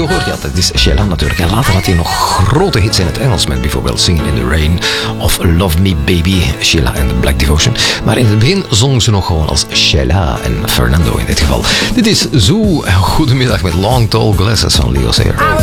gehoord? Ja, dat is Sheila natuurlijk. En later had hij nog grote hits in het Engels met bijvoorbeeld Singing in the Rain of Love Me Baby, Sheila and the Black Devotion. Maar in het begin zong ze nog gewoon als Sheila en Fernando in dit geval. Dit is Zoo. Goedemiddag met Long Tall Glasses van Leo Sayer.